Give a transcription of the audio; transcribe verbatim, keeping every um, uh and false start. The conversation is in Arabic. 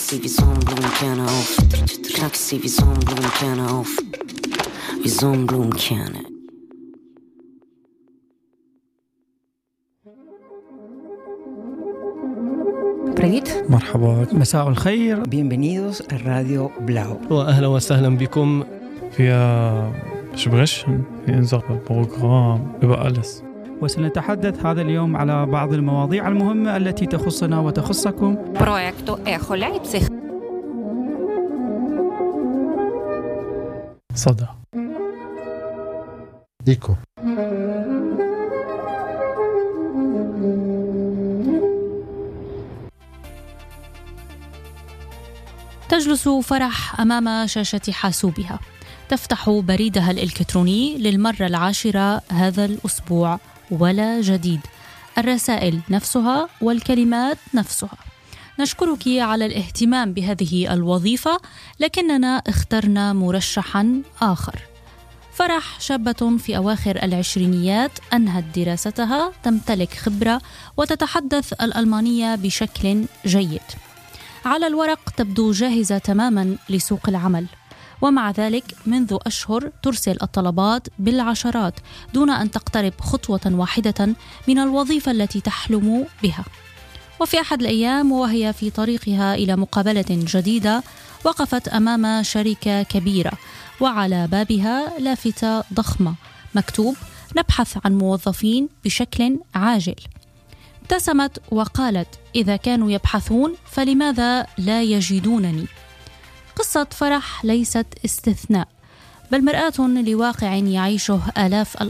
sie wie Sonnenblumenkerne auf. Schlag sie wie Sonnenblumenkerne auf. Wie Sonnenblumenkerne. بريد مرحبا، مساء الخير. Bienvenidos a Radio Blau. وأهلا وسهلا بكم في Sprechen في unserem Programm über alles. وسنتحدث هذا اليوم على بعض المواضيع المهمة التي تخصنا وتخصكم. Proiektu Echo Leipzig. صدى. ديكو. تجلس فرح أمام شاشة حاسوبها، تفتح بريدها الإلكتروني للمرة العاشرة هذا الأسبوع، ولا جديد، الرسائل نفسها والكلمات نفسها. نشكرك على الاهتمام بهذه الوظيفة، لكننا اخترنا مرشحا آخر. فرح شابة في أواخر العشرينيات، أنهت دراستها، تمتلك خبرة وتتحدث الألمانية بشكل جيد. على الورق تبدو جاهزة تماما لسوق العمل، ومع ذلك منذ أشهر ترسل الطلبات بالعشرات دون أن تقترب خطوة واحدة من الوظيفة التي تحلم بها. وفي أحد الأيام وهي في طريقها إلى مقابلة جديدة، وقفت أمام شركة كبيرة وعلى بابها لافتة ضخمة مكتوب: نبحث عن موظفين بشكل عاجل. ابتسمت وقالت: إذا كانوا يبحثون فلماذا لا يجدونني؟ قصة فرح ليست استثناء، بل مرآة لواقع يعيشه آلاف